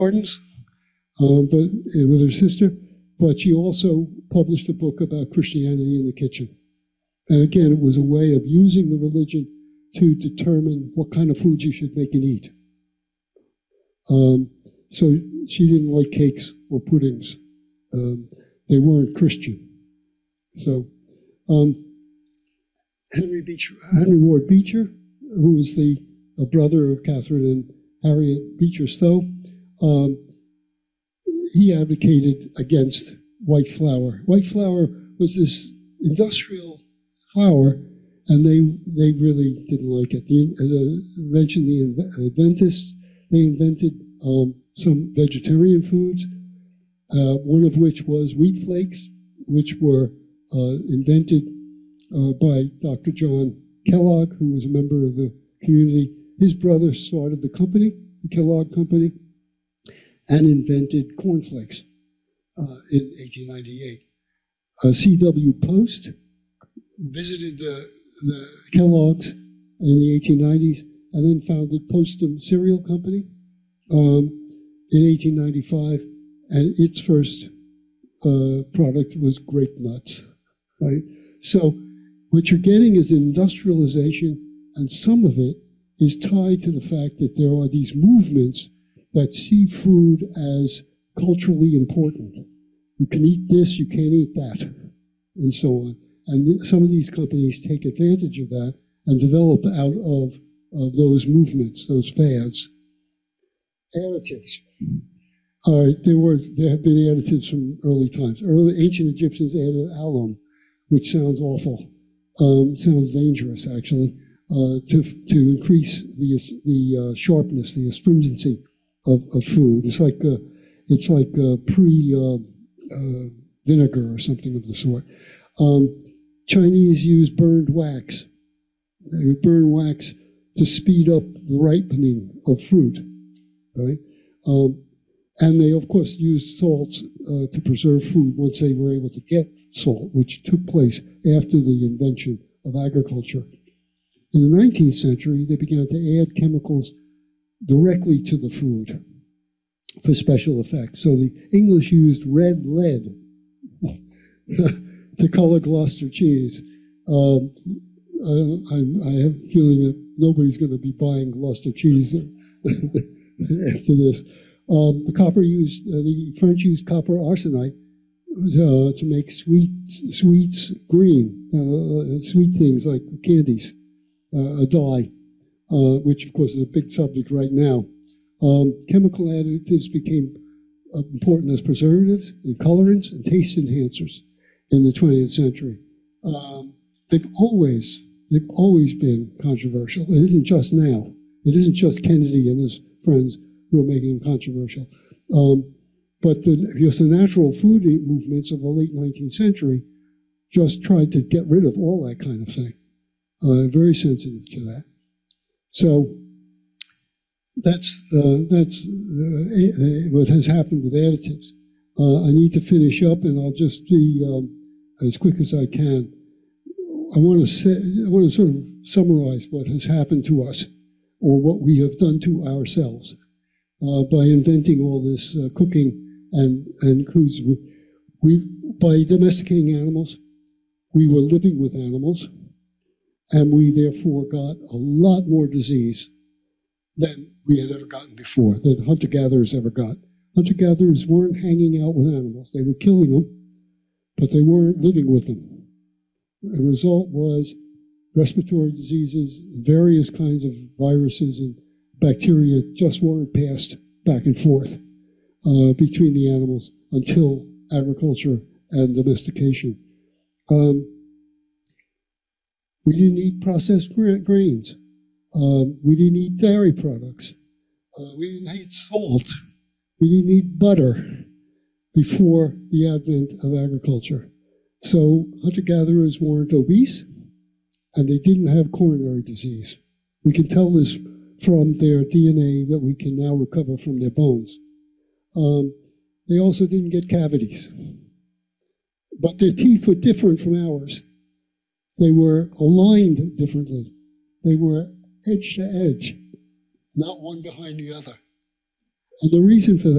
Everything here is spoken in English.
gardens, but with her sister. But she also published a book about Christianity in the kitchen. And again, it was a way of using the religion to determine what kind of food you should make and eat. So she didn't like cakes or puddings. They weren't Christian. So Henry Ward Beecher, who was the brother of Catherine and Harriet Beecher Stowe, he advocated against white flour. White flour was this industrial flour, and they really didn't like it. As I mentioned, the Adventists, they invented some vegetarian foods, one of which was wheat flakes, which were invented by Dr. John Kellogg, who was a member of the community. His brother started the company, the Kellogg Company, and invented cornflakes in 1898. C.W. Post visited the Kellogg's in the 1890s and then founded Postum Cereal Company in 1895, and its first product was grape nuts. Right? So what you're getting is industrialization, and some of it is tied to the fact that there are these movements that see food as culturally important. You can eat this, you can't eat that, and so on. And some of these companies take advantage of that and develop out of those movements, those fads. Additives. There have been additives from early times. Ancient Egyptians added alum, which sounds awful, sounds dangerous actually, to increase the sharpness, the astringency of food. It's like vinegar or something of the sort. Chinese use burned wax. They would burn wax to speed up the ripening of fruit, right? And they, of course, used salts to preserve food once they were able to get salt, which took place after the invention of agriculture. In the 19th century, they began to add chemicals directly to the food for special effects. So the English used red lead to color Gloucester cheese. I have a feeling that nobody's going to be buying Gloucester cheese after this. The French used copper arsenite to make sweets green, sweet things like candies, a dye, which of course is a big subject right now. Chemical additives became important as preservatives and colorants and taste enhancers in the 20th century. They've always been controversial. It isn't just now. It isn't just Kennedy and his friends who are making them controversial. But because the natural food movements of the late 19th century just tried to get rid of all that kind of thing. Very sensitive to that. So that's what has happened with additives. I need to finish up, and I'll just be as quick as I can. I want to sort of summarize what has happened to us, or what we have done to ourselves by inventing all this cooking and foods. By domesticating animals, we were living with animals, and we therefore got a lot more disease than we had ever gotten before, than hunter-gatherers ever got. Hunter-gatherers weren't hanging out with animals. They were killing them, but they weren't living with them. The result was respiratory diseases, various kinds of viruses and bacteria just weren't passed back and forth between the animals until agriculture and domestication. We didn't eat processed grains. We didn't eat dairy products. We didn't eat salt. We didn't eat butter before the advent of agriculture. So hunter-gatherers weren't obese, and they didn't have coronary disease. We can tell this from their DNA that we can now recover from their bones. They also didn't get cavities. But their teeth were different from ours. They were aligned differently. They were edge to edge, not one behind the other. And the reason for that